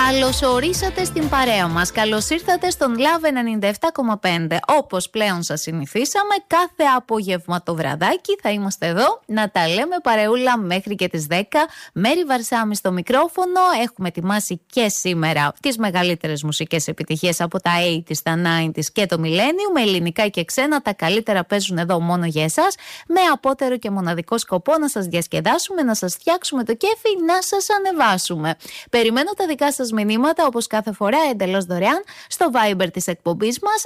Καλώς ορίσατε στην παρέα μας. Καλώς ήρθατε στον Love 97,5. Όπως πλέον σας συνηθίσαμε, κάθε απόγευμα το βραδάκι θα είμαστε εδώ να τα λέμε παρεούλα μέχρι και τις 10. Μέρη Βαρσάμι στο μικρόφωνο. Έχουμε ετοιμάσει και σήμερα τις μεγαλύτερες μουσικές επιτυχίες από τα 80s, τα 90s και το Millennium. Με ελληνικά και ξένα, τα καλύτερα παίζουν εδώ μόνο για εσάς. Με απότερο και μοναδικό σκοπό να σας διασκεδάσουμε, να σας φτιάξουμε το κέφι, να σας ανεβάσουμε. Περιμένω τα δικά σας μηνύματα, όπως κάθε φορά, εντελώς δωρεάν, στο Viber της εκπομπής μας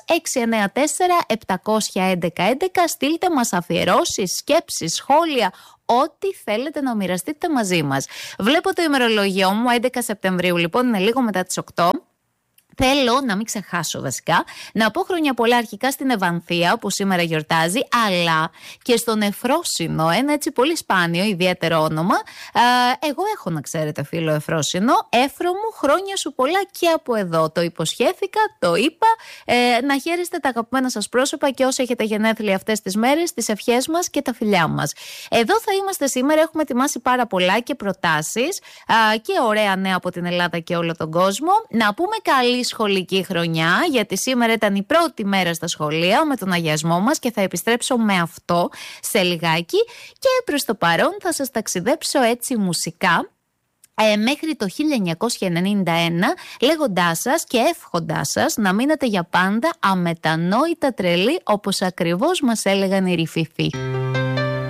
694-711-11. Στείλτε μας αφιερώσεις, σκέψεις, σχόλια, ό,τι θέλετε να μοιραστείτε μαζί μας. Βλέπω το ημερολόγιο μου, 11 Σεπτεμβρίου, λοιπόν, είναι λίγο μετά τις 8. Θέλω να μην ξεχάσω βασικά να πω χρόνια πολλά αρχικά στην Ευανθία που σήμερα γιορτάζει, αλλά και στον Εφρόσινο, ένα έτσι πολύ σπάνιο ιδιαίτερο όνομα. Εγώ έχω, να ξέρετε, φίλο Εφρόσινο. Έφρο μου, χρόνια σου πολλά και από εδώ. Το υποσχέθηκα, το είπα. Να χαίρεστε τα αγαπημένα σας πρόσωπα και όσοι έχετε γενέθλια αυτές τις μέρες, τις ευχές μας και τα φιλιά μας. Εδώ θα είμαστε σήμερα, έχουμε ετοιμάσει πάρα πολλά και προτάσεις και ωραία νέα από την Ελλάδα και όλο τον κόσμο. Να πούμε καλή σχολική χρονιά, γιατί σήμερα ήταν η πρώτη μέρα στα σχολεία με τον αγιασμό μας και θα επιστρέψω με αυτό σε λιγάκι. Και προς το παρόν θα σας ταξιδέψω έτσι μουσικά μέχρι το 1991, λέγοντάς σας και εύχοντάς σας να μείνετε για πάντα αμετανόητα τρελοί, όπως ακριβώς μας έλεγαν οι ρηφιφοί.